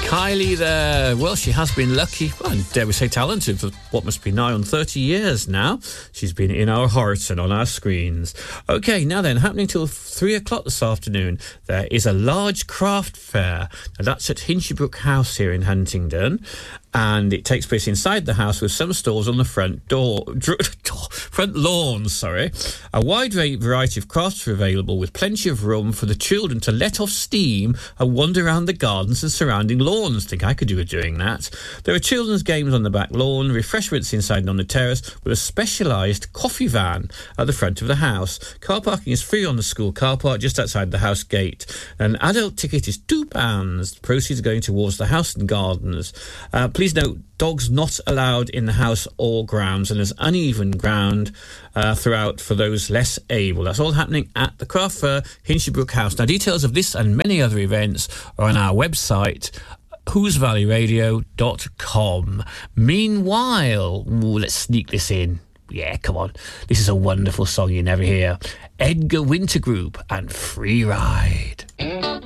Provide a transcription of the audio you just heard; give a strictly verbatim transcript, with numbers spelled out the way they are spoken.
Kylie there. Well, she has been lucky, well, and dare we say talented, for what must be nigh on thirty years now. She's been in our hearts and on our screens. OK, now then, happening till three o'clock this afternoon, there is a large craft fair. Now, that's at Hinchbrook House here in Huntingdon. And it takes place inside the house with some stalls on the front door, door front lawn, sorry. A wide variety of crafts are available with plenty of room for the children to let off steam and wander around the gardens and surrounding lawns. Think I could do with doing that. There are children's games on the back lawn, refreshments inside and on the terrace, with a specialised coffee van at the front of the house. Car parking is free on the school car park just outside the house gate. An adult ticket is two pounds. The proceeds are going towards the house and gardens. Uh, please note, dogs not allowed in the house or grounds, and there's uneven ground uh, throughout for those less able. That's all happening at the Craft Fair, Hinchbrook House. Now, details of this and many other events are on our website, whose valley radio dot com. Meanwhile, ooh, let's sneak this in. Yeah, come on. This is a wonderful song you never hear. Edgar Winter Group and Free Ride.